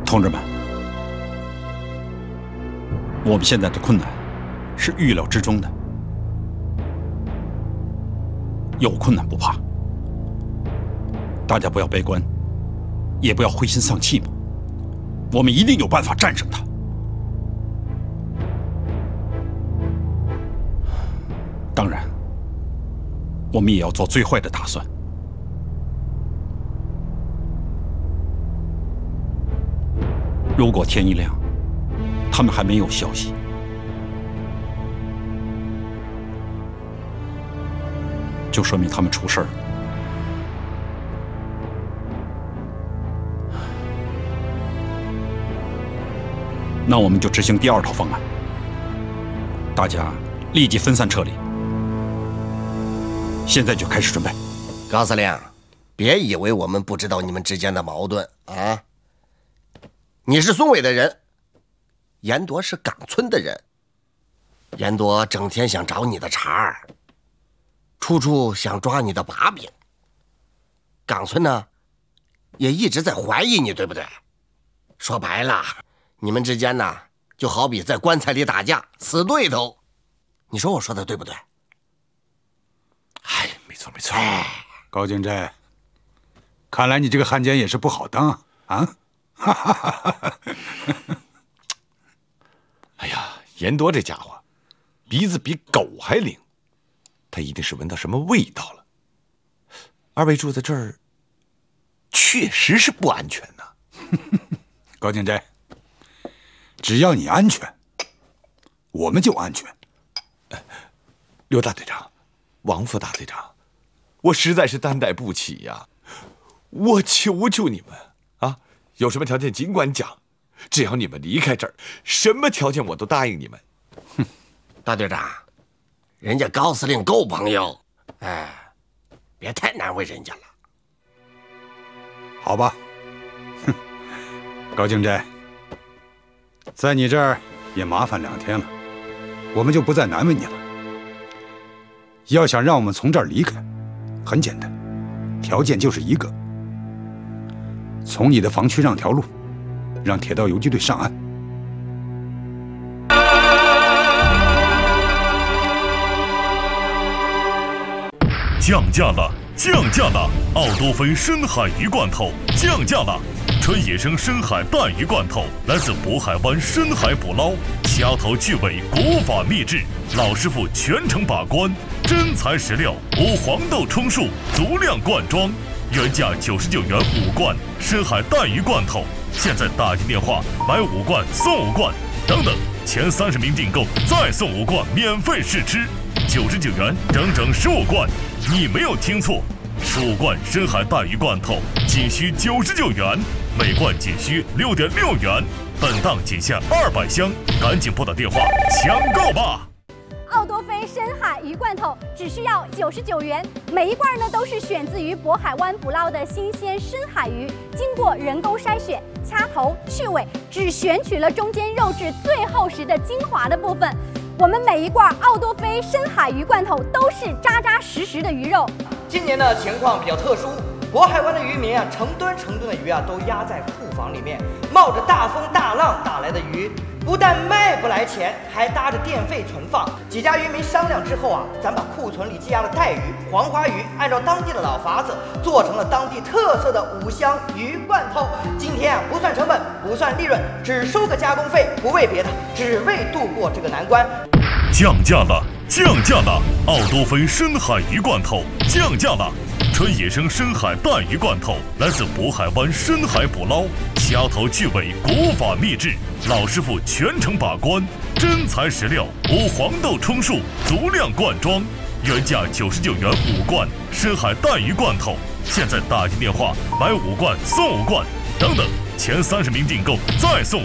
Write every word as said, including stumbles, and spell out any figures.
同志们，我们现在的困难是预料之中的，有困难不怕，大家不要悲观，也不要灰心丧气嘛，我们一定有办法战胜它。当然，我们也要做最坏的打算。如果天一亮，他们还没有消息，就说明他们出事了。那我们就执行第二套方案，大家立即分散撤离。现在就开始准备。 高司令，别以为我们不知道你们之间的矛盾啊！你是松伟的人，严铎是岗村的人，严铎整天想找你的茬儿，处处想抓你的把柄。岗村呢，也一直在怀疑你，对不对？说白了，你们之间呢，就好比在棺材里打架，死对头。你说我说的对不对？ 哎，没错没错。哎，高敬斋，看来你这个汉奸也是不好当啊！哈哈哈哈！ 哎呀，严铎这家伙，鼻子比狗还灵，他一定是闻到什么味道了。二位住在这儿，确实是不安全呐。 高敬斋，只要你安全，我们就安全。 刘大队长，王副大队长，我实在是担待不起呀！我求求你们啊，有什么条件尽管讲，只要你们离开这儿，什么条件我都答应你们。 哼，大队长，人家高司令够朋友，哎，别太难为人家了。 好吧，哼，高敬斋，在你这儿也麻烦两天了，我们就不再难为你了。要想让我们从这儿离开，很简单，条件就是一个：从你的防区让条路，让铁道游击队上岸。 降价了，降价了！奥多菲深海鱼罐头降价了，纯野生深海带鱼罐头，来自渤海湾深海捕捞，掐头去尾，国法秘制，老师傅全程把关，真材实料，无黄豆充数，足量灌装，原价九十九元五罐深海带鱼罐头，现在打进电话买五罐送五罐，等等，前三十名订购再送五罐免费试吃，九十九元整整十五罐，你没有听错，十五罐深海带鱼罐头仅需九十九元，每罐仅需六点六元，本档仅限二百箱，赶紧拨打电话抢购吧！ 奥多菲深海鱼罐头只需要九十九元，每一罐呢都是选自于渤海湾捕捞的新鲜深海鱼，经过人工筛选、掐头去尾，只选取了中间肉质最厚实的精华的部分。我们每一罐奥多菲深海鱼罐头都是扎扎实实的鱼肉。 今年的情况比较特殊，渤海湾的渔民啊，成吨成吨的鱼啊都压在库房里面，冒着大风大浪打来的鱼，不但卖不来钱，还搭着电费存放。几家渔民商量之后啊，咱把库存里积压的带鱼、黄花鱼，按照当地的老法子，做成了当地特色的五香鱼罐头。今天啊，不算成本，不算利润，只收个加工费，不为别的，只为度过这个难关。 降价了，降价了！奥多菲深海鱼罐头降价了，纯野生深海带鱼罐头，来自渤海湾深海捕捞，掐头去尾，国法秘制，老师傅全程把关，真材实料，无黄豆充数，足量灌装，原价九十九元五罐深海带鱼罐头，现在打进电话买五罐送五罐，等等，前三十名订购再送